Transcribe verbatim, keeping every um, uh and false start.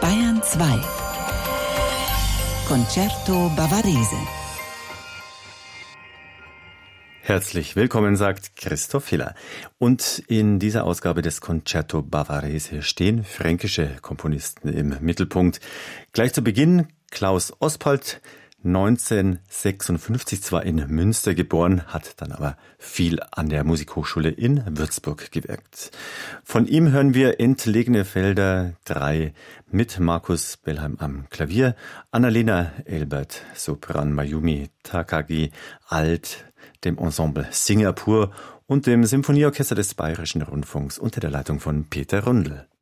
Bayern zwei. Concerto Bavarese. Herzlich willkommen, sagt Christoph Hiller. Und in dieser Ausgabe des Concerto Bavarese stehen fränkische Komponisten im Mittelpunkt. Gleich zu Beginn Klaus Ospoldt, neunzehnhundertsechsundfünfzig zwar in Münster geboren, hat dann aber viel an der Musikhochschule in Würzburg gewirkt. Von ihm hören wir Entlegene Felder drei mit Markus Bellheim am Klavier, Annalena Elbert, Sopran Mayumi Takagi, Alt, dem Ensemble Singapur und dem Symphonieorchester des Bayerischen Rundfunks unter der Leitung von Peter Rundl.